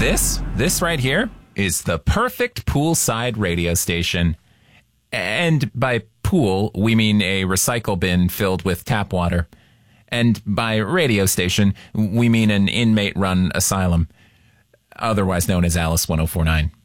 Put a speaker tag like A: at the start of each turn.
A: This right here is the perfect poolside radio station. And by pool, we mean a recycle bin filled with tap water. And by radio station, we mean an inmate-run asylum, otherwise known as Alice 1049.